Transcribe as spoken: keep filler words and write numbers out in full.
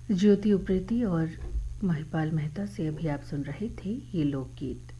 ज्योति उप्रेती और महिपाल मेहता से अभी आप सुन रहे थे ये लोकगीत।